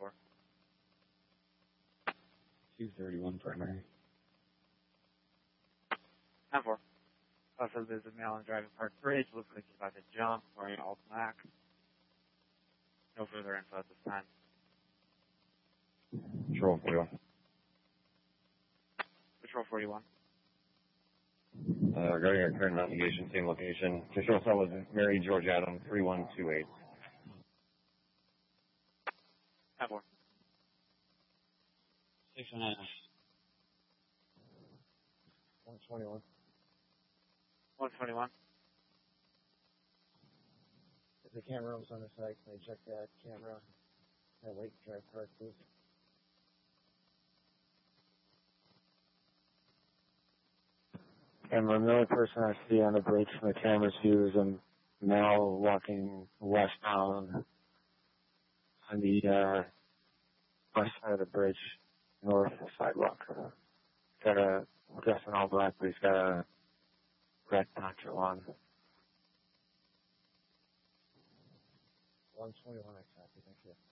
4. 231 primary. 10-4. Also, there's a male on Driving Park Bridge. Looks like he's about to jump, wearing all black. No further info at this time. Patrol 41. Patrol 41. Regarding our current navigation, same location. Patrol cell is Mary George Adam 3128. 10-4. 619. 121. 121. If the camera was on the site, can they check that camera? Wait, drive park, please. And the only person I see on the bridge from the camera's view is a male walking westbound on the west side of the bridge, north sidewalk. Got a dress in all black, but he's got a red poncho on. 121, I copy, thank you.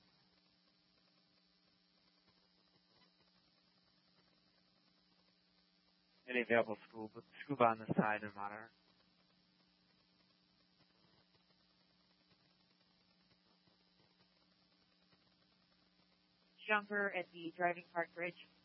Any available scuba on the side and monitor. Jumper at the Driving Park Bridge.